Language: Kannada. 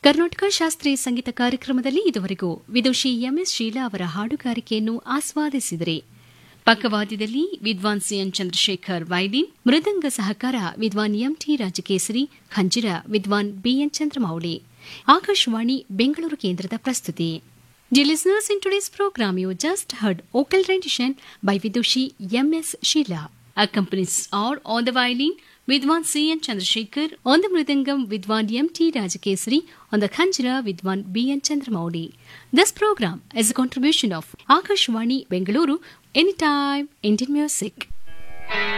ಕರ್ನಾಟಕ ಶಾಸ್ತ್ರೀಯ ಸಂಗೀತ ಕಾರ್ಯಕ್ರಮದಲ್ಲಿ ಇದುವರೆಗೂ ವಿದುಷಿ ಎಂಎಸ್ ಶೀಲಾ ಅವರ ಹಾಡುಗಾರಿಕೆಯನ್ನು ಆಸ್ವಾದಿಸಿದರೆ ಪಕ್ಕವಾದ್ಯದಲ್ಲಿ ವಿದ್ವಾನ್ ಸಿಎನ್ ಚಂದ್ರಶೇಖರ್ ವೈಲಿನ್, ಮೃದಂಗ ಸಹಕಾರ ವಿದ್ವಾನ್ ಎಂಟಿ ರಾಜಕೇಸರಿ, ಖಂಜಿರ ವಿದ್ವಾನ್ ಬಿಎನ್ ಚಂದ್ರಮೌಳಿ. ಆಕಾಶವಾಣಿ ಬೆಂಗಳೂರು ಕೇಂದ್ರದ ಪ್ರಸ್ತುತಿ. Dear listeners, in today's program you just heard vocal rendition by Vidushi M.S. Sheila. Accompanies are on the violin Vidwan C.N. Chandrasekhar, on the mridangam Vidwan M.T. Rajakesari, on the khanjira Vidwan B.N. Chandramouli. This program is a contribution of Akashwani Bengaluru, Anytime Indian Music.